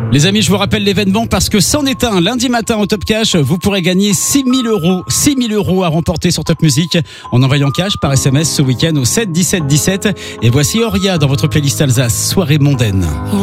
Les amis, je vous rappelle l'événement parce que c'en est un. Lundi matin au Top Cash, vous pourrez gagner 6 000 euros. 6 000 euros à remporter sur Top Music en envoyant cash par SMS ce week-end au 7 17 17. Et voici Oria dans votre playlist Alsace, soirée mondaine.